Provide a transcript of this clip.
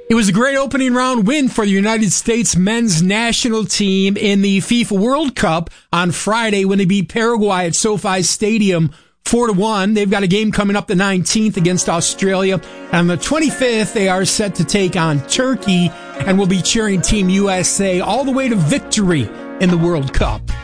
It was a great opening round win for the United States men's national team in the FIFA World Cup on Friday when they beat Paraguay at SoFi Stadium 4-1. They've got a game coming up the 19th against Australia. On the 25th, they are set to take on Turkey and will be cheering Team USA all the way to victory in the World Cup.